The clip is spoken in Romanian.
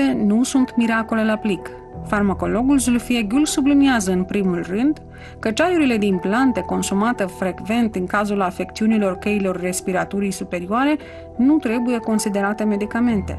Acestea nu sunt miracole la plic. Farmacologul Zulfie Gül subliniază în primul rând că ceaiurile din plante consumate frecvent în cazul afecțiunilor căilor respiratorii superioare nu trebuie considerate medicamente.